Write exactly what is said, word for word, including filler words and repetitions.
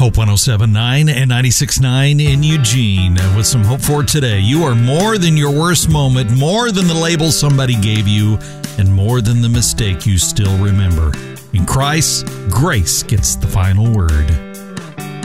Hope one oh seven point nine and ninety-six point nine in Eugene with some hope for today. You are more than your worst moment, more than the label somebody gave you, and more than the mistake you still remember. In Christ, grace gets the final word.